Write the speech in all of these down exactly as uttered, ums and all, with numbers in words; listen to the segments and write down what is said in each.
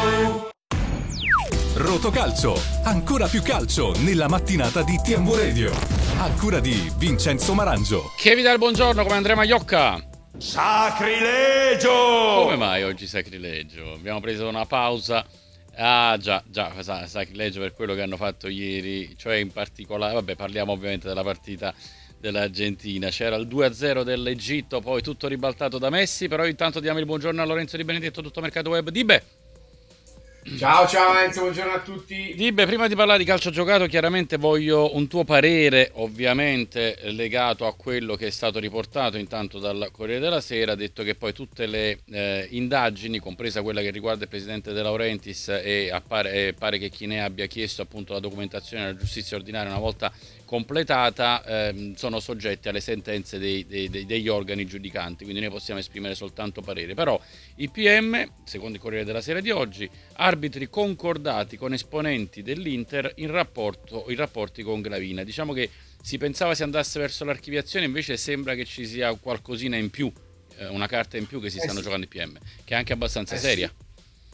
Rotocalcio, ancora più calcio nella mattinata di T M V Radio. A cura di Vincenzo Marangio. Che vi dà il buongiorno come Andrea Maiocca. Sacrilegio! Come mai oggi sacrilegio? Abbiamo preso una pausa. Ah già, già, sacrilegio per quello che hanno fatto ieri, cioè in particolare, vabbè, parliamo ovviamente della partita dell'Argentina. C'era il due a zero dell'Egitto, poi tutto ribaltato da Messi, però intanto diamo il buongiorno a Lorenzo Di Benedetto, tutto mercato web. Dibe! Ciao ciao Enzo, buongiorno a tutti. Dibe, prima di parlare di calcio giocato chiaramente voglio un tuo parere, ovviamente legato a quello che è stato riportato intanto dal Corriere della Sera. Ha detto che poi tutte le eh, indagini, compresa quella che riguarda il presidente De Laurentiis, e appare, e pare che chi ne abbia chiesto appunto la documentazione alla giustizia ordinaria una volta completata, ehm, sono soggetti alle sentenze dei, dei, dei, degli organi giudicanti, quindi noi possiamo esprimere soltanto parere. Però i P M, secondo il Corriere della Sera di oggi, arbitri concordati con esponenti dell'Inter in, rapporto, in rapporti con Gravina. Diciamo che si pensava si andasse verso l'archiviazione, invece sembra che ci sia qualcosina in più, eh, una carta in più che si stanno eh sì. giocando i P M, che è anche abbastanza eh seria. Sì.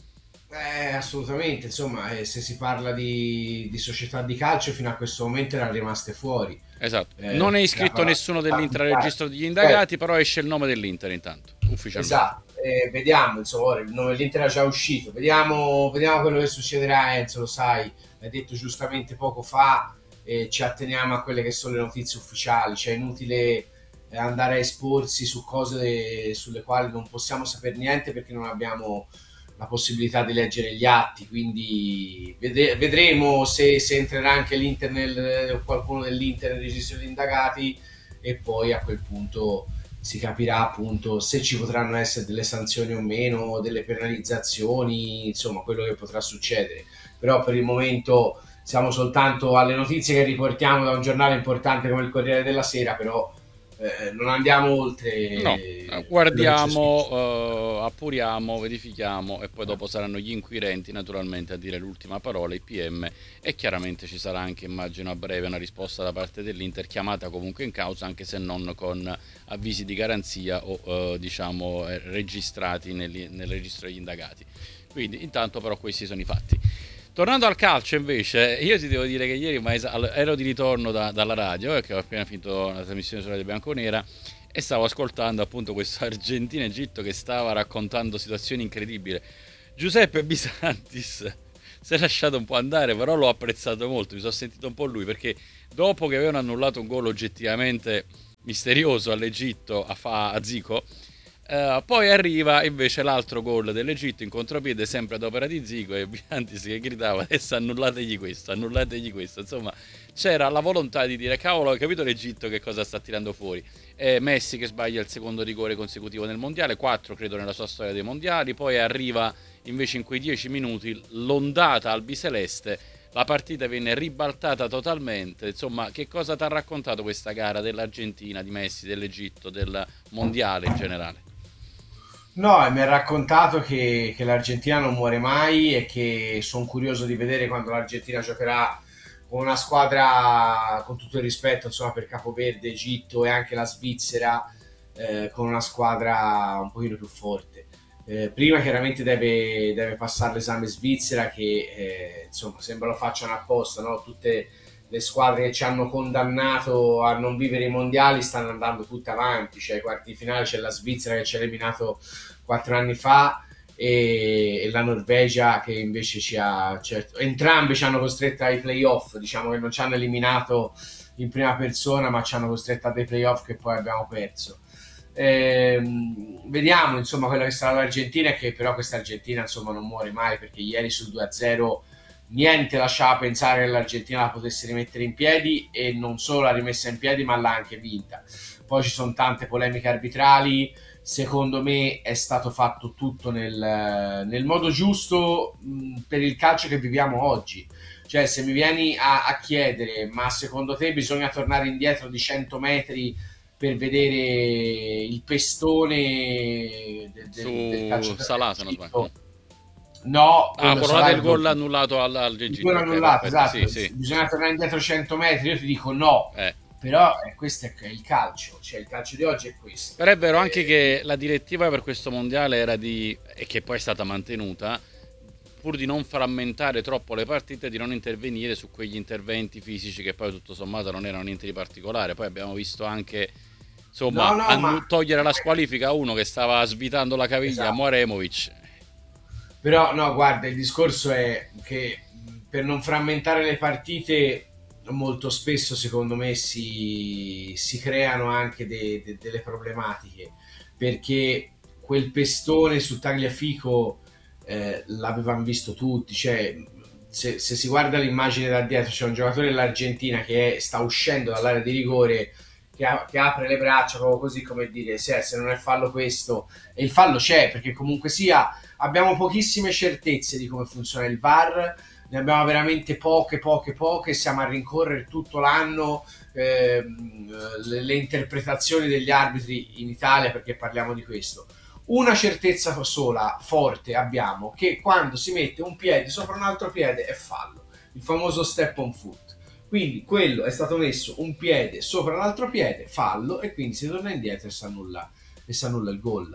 Eh, assolutamente, insomma, eh, se si parla di, di società di calcio fino a questo momento erano rimaste fuori. Esatto, eh, non è iscritto nessuno dell'Inter al registro degli indagati, eh. però esce il nome dell'Inter intanto, ufficialmente. Esatto, eh, vediamo, insomma, il nome dell'Inter è già uscito, vediamo, vediamo quello che succederà. Enzo, lo sai, l'hai detto giustamente poco fa, eh, ci atteniamo a quelle che sono le notizie ufficiali, cioè è inutile andare a esporsi su cose sulle quali non possiamo sapere niente perché non abbiamo la possibilità di leggere gli atti, quindi vede- vedremo se, se entrerà anche l'Inter nel, o qualcuno dell'Inter nel registro degli indagati, e poi a quel punto si capirà appunto se ci potranno essere delle sanzioni o meno, delle penalizzazioni, insomma quello che potrà succedere. Però per il momento siamo soltanto alle notizie che riportiamo da un giornale importante come il Corriere della Sera, però Eh, non andiamo oltre. No, guardiamo, uh, appuriamo, verifichiamo e poi dopo saranno gli inquirenti naturalmente a dire l'ultima parola, i P M, e chiaramente ci sarà anche, immagino a breve, una risposta da parte dell'Inter, chiamata comunque in causa anche se non con avvisi di garanzia o uh, diciamo eh, registrati nel, nel registro degli indagati. Quindi intanto però questi sono i fatti. Tornando al calcio invece, io ti devo dire che ieri ma ero di ritorno da, dalla radio, perché ho appena finito la trasmissione su Radio Bianconera e stavo ascoltando appunto questo Argentina-Egitto che stava raccontando situazioni incredibili. Giuseppe Bisantis si è lasciato un po' andare, però l'ho apprezzato molto, mi sono sentito un po' lui, perché dopo che avevano annullato un gol oggettivamente misterioso all'Egitto a, fa, a Zico, Uh, poi arriva invece l'altro gol dell'Egitto in contropiede, sempre ad opera di Zico, e Biantis che gridava adesso annullategli questo, annullategli questo. Insomma, c'era la volontà di dire cavolo, ho capito l'Egitto che cosa sta tirando fuori. eh, Messi che sbaglia il secondo rigore consecutivo nel mondiale, quattro credo nella sua storia dei mondiali, poi arriva invece in quei dieci minuti l'ondata albiceleste, la partita viene ribaltata totalmente. Insomma, che cosa ti ha raccontato questa gara dell'Argentina, di Messi, dell'Egitto, del mondiale in generale? No, mi ha raccontato che, che l'Argentina non muore mai e che sono curioso di vedere quando l'Argentina giocherà con una squadra, con tutto il rispetto insomma per Capoverde, Egitto e anche la Svizzera, eh, con una squadra un pochino più forte. Eh, prima chiaramente deve, deve passare l'esame Svizzera che eh, insomma sembra lo facciano apposta, no? Tutte le squadre che ci hanno condannato a non vivere i mondiali stanno andando tutte avanti, cioè ai quarti di finale c'è la Svizzera che ci ha eliminato quattro anni fa e, e la Norvegia che invece ci ha, certo, entrambe ci hanno costretto ai playoff, diciamo che non ci hanno eliminato in prima persona ma ci hanno costretto a dei playoff che poi abbiamo perso. Eh, vediamo insomma quello che sarà l'Argentina, che però questa Argentina insomma non muore mai, perché ieri sul due a zero niente lasciava pensare che l'Argentina la potesse rimettere in piedi, e non solo l'ha rimessa in piedi ma l'ha anche vinta. Poi ci sono tante polemiche arbitrali, secondo me è stato fatto tutto nel, nel modo giusto mh, per il calcio che viviamo oggi. Cioè se mi vieni a, a chiedere ma secondo te bisogna tornare indietro di cento metri per vedere il pestone del, su del calciatore Salah, se non sbaglio. No, ah, quello del gol annullato all'Egitto. Il gol annullato, esatto. Sì, sì. Bisogna tornare indietro cento metri. Io ti dico no. Eh. Però eh, questo è il calcio, cioè il calcio di oggi è questo. Però è vero eh, anche che la direttiva per questo mondiale era di, e che poi è stata mantenuta, pur di non frammentare troppo le partite, di non intervenire su quegli interventi fisici che poi tutto sommato non erano niente di particolare. Poi abbiamo visto anche, insomma, no, no, ma... togliere la squalifica a uno che stava svitando la caviglia, esatto, a Moremovic. Però no, guarda, il discorso è che per non frammentare le partite molto spesso secondo me si, si creano anche de, de, delle problematiche, perché quel pestone su Tagliafico eh, l'avevamo visto tutti, cioè se, se si guarda l'immagine da dietro c'è un giocatore dell'Argentina che è, sta uscendo dall'area di rigore, che, ha, che apre le braccia proprio così, come dire se, se non è fallo questo, e il fallo c'è, perché comunque sia abbiamo pochissime certezze di come funziona il V A R, ne abbiamo veramente poche, poche, poche, siamo a rincorrere tutto l'anno eh, le, le interpretazioni degli arbitri in Italia, perché parliamo di questo. Una certezza sola, forte, abbiamo, che quando si mette un piede sopra un altro piede è fallo, il famoso step on foot. Quindi quello è stato messo un piede sopra l'altro piede, fallo, e quindi si torna indietro e si annulla, e si annulla il gol.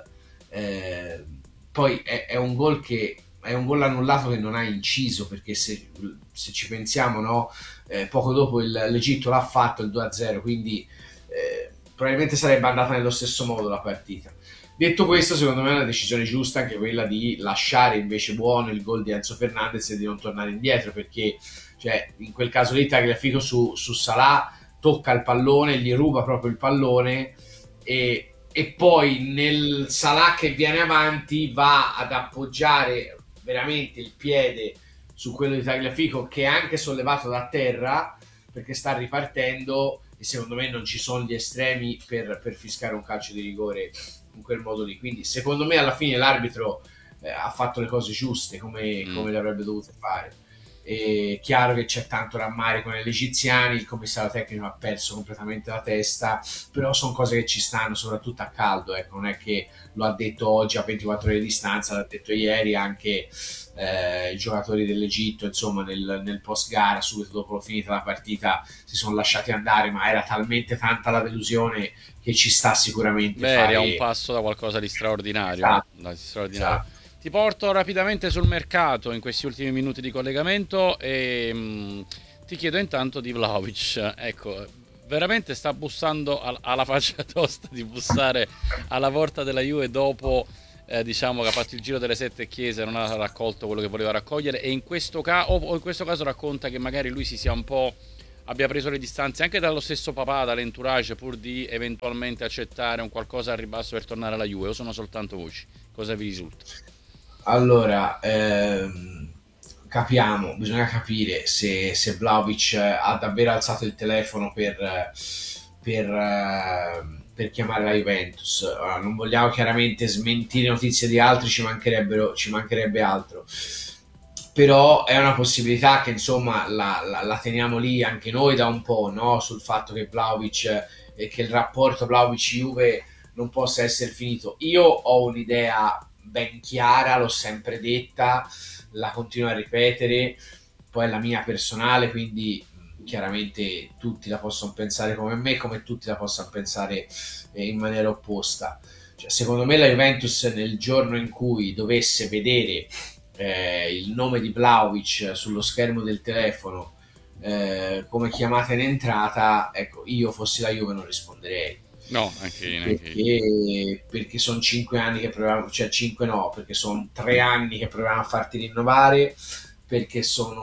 Eh, poi è, è un gol che è un gol annullato che non ha inciso, perché se, se ci pensiamo, no, eh, poco dopo il, l'Egitto l'ha fatto il due a zero, quindi eh, probabilmente sarebbe andata nello stesso modo la partita. Detto questo, secondo me è una decisione giusta anche quella di lasciare invece buono il gol di Enzo Fernandez e di non tornare indietro, perché cioè, in quel caso lì Tagliafico su, su Salah tocca il pallone, gli ruba proprio il pallone, e, e poi nel Salah che viene avanti va ad appoggiare veramente il piede su quello di Tagliafico, che è anche sollevato da terra perché sta ripartendo, e secondo me non ci sono gli estremi per, per fiscare un calcio di rigore in quel modo lì. Quindi secondo me alla fine l'arbitro eh, ha fatto le cose giuste come, mm. come le avrebbe dovute fare. È chiaro che c'è tanto rammarico negli egiziani, il commissario tecnico ha perso completamente la testa, però sono cose che ci stanno soprattutto a caldo, ecco. Non è che lo ha detto oggi a ventiquattro ore di distanza, l'ha detto ieri anche eh, i giocatori dell'Egitto, insomma nel, nel post gara, subito dopo finita la partita, si sono lasciati andare, ma era talmente tanta la delusione che ci sta sicuramente. Beh, fare... era un passo da qualcosa di straordinario, esatto. eh? Da straordinario. Esatto. Ti porto rapidamente sul mercato in questi ultimi minuti di collegamento e mh, ti chiedo intanto di Vlahovic. Ecco, veramente sta bussando al- alla faccia tosta di bussare alla porta della Juve dopo eh, diciamo che ha fatto il giro delle sette chiese e non ha raccolto quello che voleva raccogliere, e in questo, ca- o, o in questo caso racconta che magari lui si sia un po' abbia preso le distanze anche dallo stesso papà, dall'entourage, pur di eventualmente accettare un qualcosa al ribasso per tornare alla Juve, o sono soltanto voci? Cosa vi risulta? Allora, ehm, capiamo, bisogna capire se, se Vlahovic ha davvero alzato il telefono per, per, eh, per chiamare la Juventus. Ora, non vogliamo chiaramente smentire notizie di altri, ci mancherebbero, ci mancherebbe altro. Però è una possibilità che insomma la, la, la teniamo lì anche noi da un po', no? Sul fatto che Vlahovic e che il rapporto Vlahovic-Juve non possa essere finito. Io ho un'idea ben chiara, l'ho sempre detta, la continuo a ripetere, poi è la mia personale, quindi chiaramente tutti la possono pensare come me, come tutti la possono pensare in maniera opposta. Cioè, secondo me la Juventus nel giorno in cui dovesse vedere eh, il nome di Vlahovic sullo schermo del telefono eh, come chiamata in entrata, ecco, io fossi la Juve non risponderei. No, anche io, anche perché, io. perché sono cinque anni che proviamo, cioè cinque no, perché sono tre anni che proviamo a farti rinnovare, perché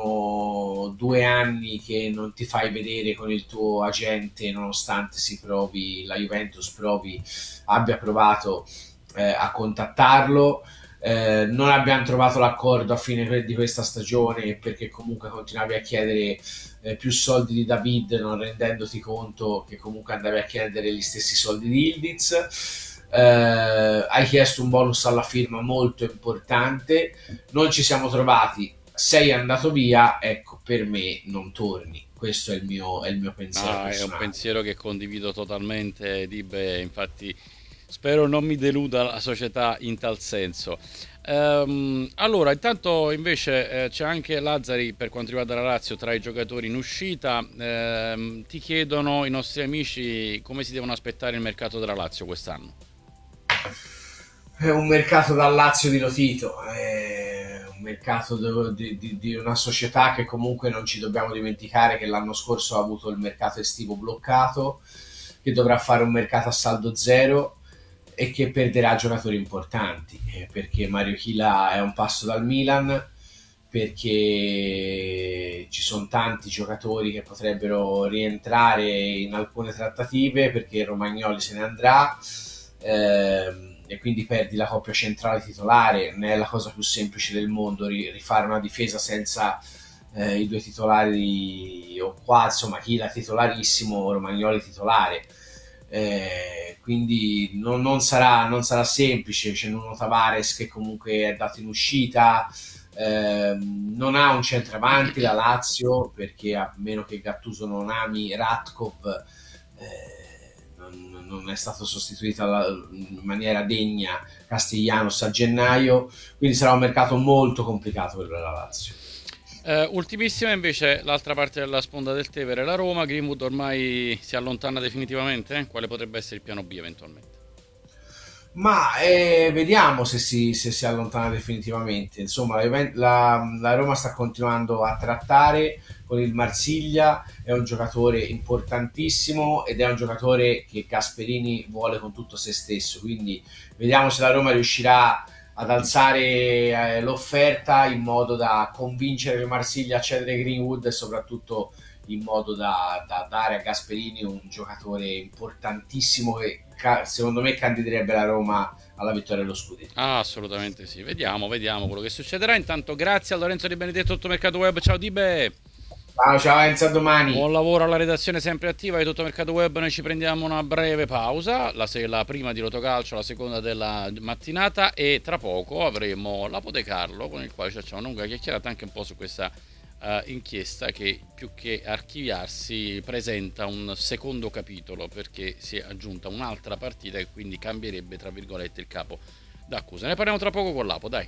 sono due anni che non ti fai vedere con il tuo agente, nonostante si provi, la Juventus provi, abbia provato eh, a contattarlo. Eh, non abbiamo trovato l'accordo a fine di questa stagione, perché comunque continuavi a chiedere eh, più soldi di David, non rendendoti conto che comunque andavi a chiedere gli stessi soldi di Ildiz. Eh, hai chiesto un bonus alla firma molto importante, non ci siamo trovati, sei andato via, ecco, per me non torni. Questo è il mio, è il mio pensiero. Ah, è un pensiero che condivido totalmente, Dibe, infatti spero non mi deluda la società in tal senso. Ehm, allora, intanto invece eh, c'è anche Lazzari per quanto riguarda la Lazio tra i giocatori in uscita. Ehm, ti chiedono i nostri amici come si devono aspettare il mercato della Lazio quest'anno. È un mercato da Lazio di Lotito, è un un mercato di, di, di una società che comunque non ci dobbiamo dimenticare che l'anno scorso ha avuto il mercato estivo bloccato, che dovrà fare un mercato a saldo zero e che perderà giocatori importanti, eh, perché Mario Chila è un passo dal Milan, perché ci sono tanti giocatori che potrebbero rientrare in alcune trattative, perché Romagnoli se ne andrà, ehm, e quindi perdi la coppia centrale titolare. Non è la cosa più semplice del mondo rifare una difesa senza eh, i due titolari, o qua insomma Chila titolarissimo, Romagnoli titolare. Eh, quindi non, non, sarà, non sarà semplice. C'è Nuno Tavares che comunque è dato in uscita, eh, non ha un centravanti la Lazio, perché a meno che Gattuso non ami Ratkov, eh, non, non è stato sostituito alla, in maniera degna Castellanos a gennaio, quindi sarà un mercato molto complicato per la Lazio. Uh, ultimissima invece l'altra parte della sponda del Tevere, la Roma. Greenwood ormai si allontana definitivamente, eh? Quale potrebbe essere il piano B eventualmente? Ma eh, vediamo se si, se si allontana definitivamente. Insomma, la, la, la Roma sta continuando a trattare con il Marsiglia, è un giocatore importantissimo ed è un giocatore che Gasperini vuole con tutto se stesso, quindi vediamo se la Roma riuscirà ad alzare eh, l'offerta in modo da convincere il Marsiglia a cedere Greenwood, e soprattutto in modo da, da dare a Gasperini un giocatore importantissimo che ca- secondo me candiderebbe la Roma alla vittoria dello scudetto. Ah, assolutamente sì. Vediamo, vediamo quello che succederà. Intanto grazie a Lorenzo Di Benedetto, Tutto Mercato Web. Ciao Dibe. Ciao, ciao Enzo, a domani. Buon lavoro alla redazione sempre attiva di Tutto Mercato Web. Noi ci prendiamo una breve pausa, la, la prima di Rotocalcio, la seconda della mattinata, e tra poco avremo Lapo De Carlo, con il quale ci facciamo una lunga chiacchierata anche un po' su questa uh, inchiesta che più che archiviarsi presenta un secondo capitolo, perché si è aggiunta un'altra partita e quindi cambierebbe tra virgolette il capo d'accusa. Ne parliamo tra poco con Lapo, dai.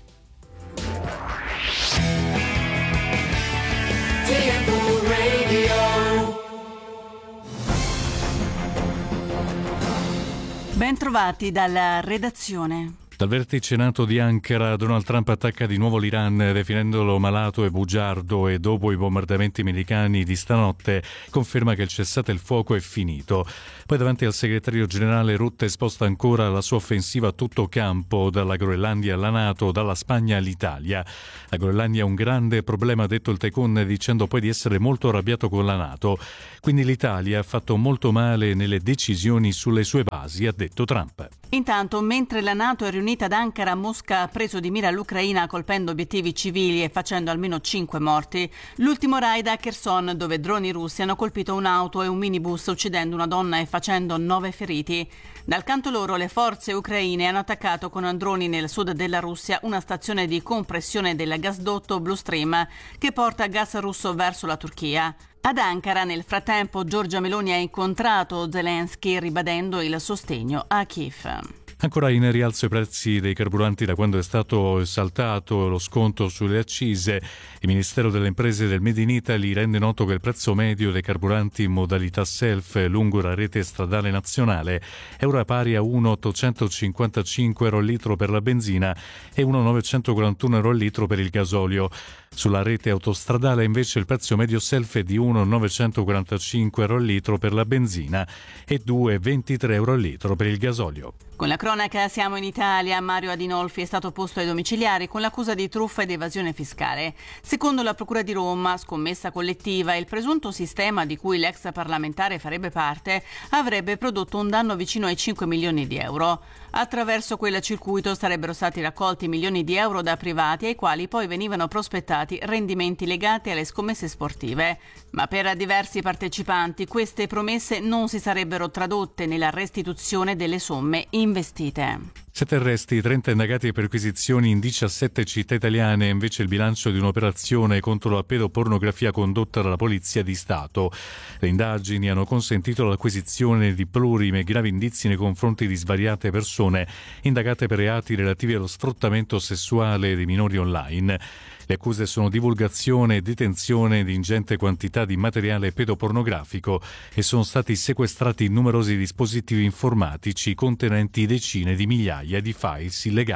Ben trovati dalla redazione. Dal vertice NATO di Ankara, Donald Trump attacca di nuovo l'Iran definendolo malato e bugiardo, e dopo i bombardamenti americani di stanotte conferma che il cessate il fuoco è finito. Poi davanti al segretario generale Rutte sposta ancora la sua offensiva a tutto campo, dalla Groenlandia alla NATO, dalla Spagna all'Italia. La Groenlandia è un grande problema, ha detto il Tycoon, dicendo poi di essere molto arrabbiato con la NATO. Quindi l'Italia ha fatto molto male nelle decisioni sulle sue basi, ha detto Trump. Intanto, mentre la NATO è riunita ad Ankara, Mosca ha preso di mira l'Ucraina colpendo obiettivi civili e facendo almeno cinque morti. L'ultimo raid a Kherson, dove droni russi hanno colpito un'auto e un minibus, uccidendo una donna e facendo nove feriti. Dal canto loro, le forze ucraine hanno attaccato con droni nel sud della Russia una stazione di compressione del gasdotto Blue Stream che porta gas russo verso la Turchia. Ad Ankara, nel frattempo, Giorgia Meloni ha incontrato Zelensky ribadendo il sostegno a Kiev. Ancora in rialzo i prezzi dei carburanti da quando è stato saltato lo sconto sulle accise. Il Ministero delle Imprese del Made in Italy rende noto che il prezzo medio dei carburanti in modalità self lungo la rete stradale nazionale è ora pari a uno virgola ottocentocinquantacinque euro al litro per la benzina e uno virgola novecentoquarantuno euro al litro per il gasolio. Sulla rete autostradale invece il prezzo medio self è di uno virgola novecentoquarantacinque euro al litro per la benzina e due virgola ventitré euro al litro per il gasolio. Con la cronaca siamo in Italia. Mario Adinolfi è stato posto ai domiciliari con l'accusa di truffa ed evasione fiscale. Secondo la Procura di Roma, scommessa collettiva, il presunto sistema di cui l'ex parlamentare farebbe parte avrebbe prodotto un danno vicino ai cinque milioni di euro. Attraverso quel circuito sarebbero stati raccolti milioni di euro da privati ai quali poi venivano prospettati rendimenti legati alle scommesse sportive. Ma per diversi partecipanti queste promesse non si sarebbero tradotte nella restituzione delle somme investite. Sette arresti, trenta indagati e perquisizioni in diciassette città italiane, invece il bilancio di un'operazione contro la pedopornografia condotta dalla Polizia di Stato. Le indagini hanno consentito l'acquisizione di plurimi e gravi indizi nei confronti di svariate persone indagate per reati relativi allo sfruttamento sessuale dei minori online. Le accuse sono divulgazione e detenzione di ingente quantità di materiale pedopornografico e sono stati sequestrati numerosi dispositivi informatici contenenti decine di migliaia di files illegali.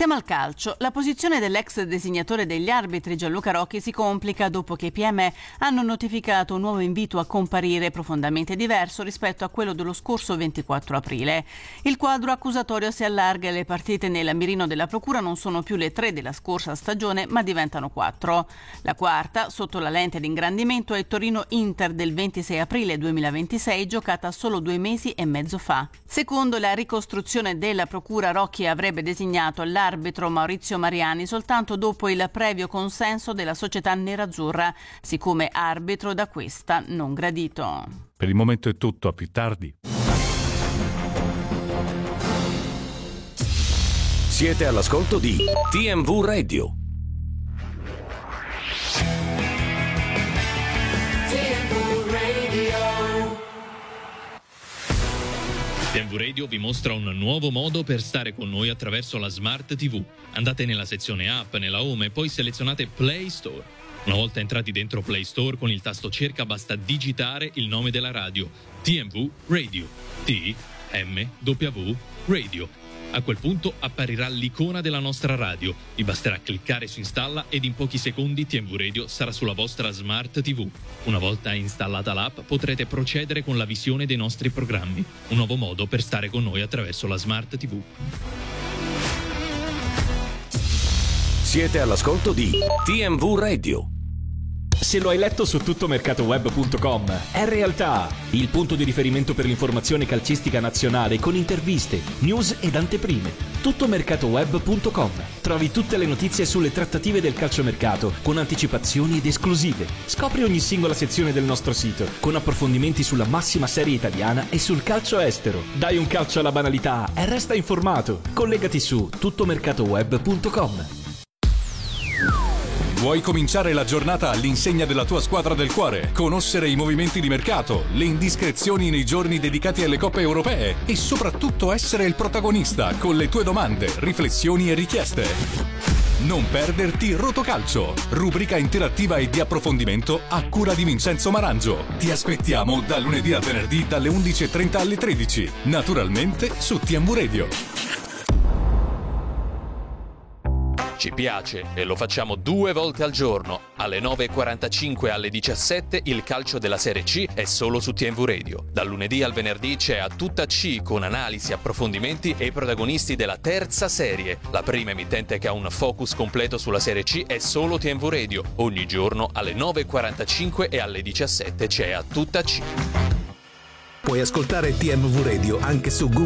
Stiamo al calcio. La posizione dell'ex designatore degli arbitri Gianluca Rocchi si complica dopo che i P M hanno notificato un nuovo invito a comparire profondamente diverso rispetto a quello dello scorso ventiquattro aprile. Il quadro accusatorio si allarga e le partite nel mirino della procura non sono più le tre della scorsa stagione, ma diventano quattro. La quarta, sotto la lente di ingrandimento, è Torino-Inter del ventisei aprile duemilaventisei, giocata solo due mesi e mezzo fa. Secondo la ricostruzione della procura, Rocchi avrebbe designato l'arbitro Maurizio Mariani soltanto dopo il previo consenso della società nerazzurra, siccome arbitro da questa non gradito. Per il momento è tutto, a più tardi. Siete all'ascolto di T M V Radio. T M V Radio vi mostra un nuovo modo per stare con noi attraverso la Smart ti vu. Andate nella sezione app, nella home e poi selezionate Play Store. Una volta entrati dentro Play Store, con il tasto cerca basta digitare il nome della radio: T M V Radio. T M W Radio. A quel punto apparirà l'icona della nostra radio. Vi basterà cliccare su installa ed in pochi secondi T M V Radio sarà sulla vostra Smart ti vu. Una volta installata l'app potrete procedere con la visione dei nostri programmi. Un nuovo modo per stare con noi attraverso la Smart ti vu. Siete all'ascolto di T M V Radio. Se lo hai letto su tuttomercatoweb punto com, è realtà, il punto di riferimento per l'informazione calcistica nazionale con interviste, news ed anteprime. tuttomercatoweb punto com. Trovi tutte le notizie sulle trattative del calciomercato con anticipazioni ed esclusive. Scopri ogni singola sezione del nostro sito con approfondimenti sulla massima serie italiana e sul calcio estero. Dai un calcio alla banalità e resta informato. Collegati su tuttomercatoweb punto com. Vuoi cominciare la giornata all'insegna della tua squadra del cuore? Conoscere i movimenti di mercato, le indiscrezioni nei giorni dedicati alle coppe europee e soprattutto essere il protagonista con le tue domande, riflessioni e richieste? Non perderti Rotocalcio, rubrica interattiva e di approfondimento a cura di Vincenzo Marangio. Ti aspettiamo da lunedì a venerdì dalle undici e trenta alle tredici, naturalmente su T M V Radio. Ci piace e lo facciamo due volte al giorno. Alle nove e quarantacinque e alle diciassette il calcio della Serie C è solo su T M V Radio. Dal lunedì al venerdì c'è A Tutta C con analisi, approfondimenti e i protagonisti della terza serie. La prima emittente che ha un focus completo sulla Serie C è solo T M V Radio. Ogni giorno alle nove e quarantacinque e alle diciassette c'è A Tutta C. Puoi ascoltare T M V Radio anche su Google